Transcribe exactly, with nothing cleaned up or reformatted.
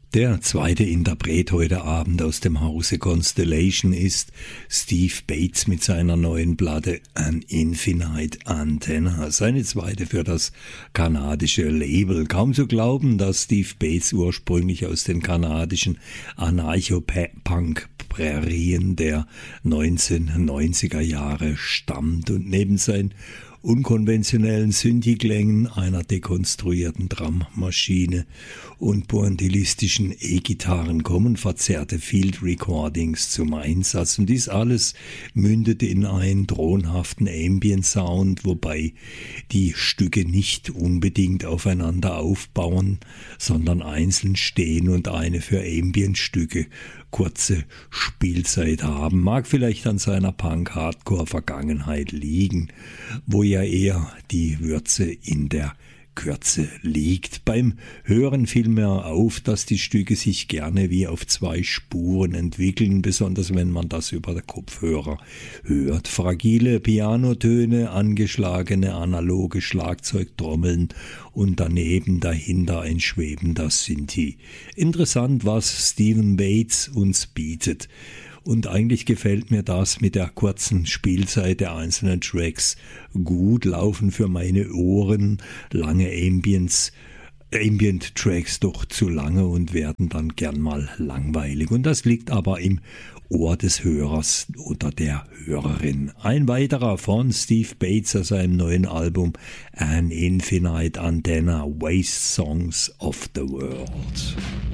Der zweite Interpret heute Abend aus dem Hause Constellation ist Steve Bates mit seiner neuen Platte An Infinite Antenna. Seine zweite für das kanadische Label. Kaum zu glauben, dass Steve Bates ursprünglich aus den kanadischen Anarcho-Punk-Prärien der neunzehnhundertneunziger Jahre stammt und neben seinen unkonventionellen Synthi-Klängen, einer dekonstruierten Drummaschine und pointillistischen E-Gitarren kommen verzerrte Field Recordings zum Einsatz. Und dies alles mündete in einen drohnhaften Ambient-Sound, wobei die Stücke nicht unbedingt aufeinander aufbauen, sondern einzeln stehen und eine für Ambient-Stücke kurze Spielzeit haben. Mag vielleicht an seiner Punk-Hardcore-Vergangenheit liegen, wo ja eher die Würze in der Kürze liegt. Beim Hören fiel mir auf, dass die Stücke sich gerne wie auf zwei Spuren entwickeln, besonders wenn man das über den Kopfhörer hört. Fragile Pianotöne, angeschlagene analoge Schlagzeugtrommeln und daneben dahinter ein schwebender Synthi. Interessant, was Stephen Bates uns bietet. Und eigentlich gefällt mir das mit der kurzen Spielzeit der einzelnen Tracks gut, laufen für meine Ohren lange Ambience, Ambient-Tracks doch zu lange und werden dann gern mal langweilig. Und das liegt aber im Ohr des Hörers oder der Hörerin. Ein weiterer von Steve Bates aus seinem neuen Album An Infinite Antenna, Waste Songs of the World.